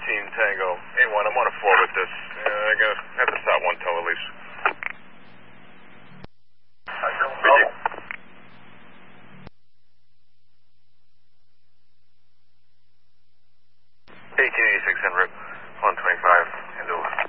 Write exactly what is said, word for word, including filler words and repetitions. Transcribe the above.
eighteen Tango. A one, I'm on a four with this. Uh, I gotta have to stop one tow at least. eighteen eighty-six en route, one twenty-five, into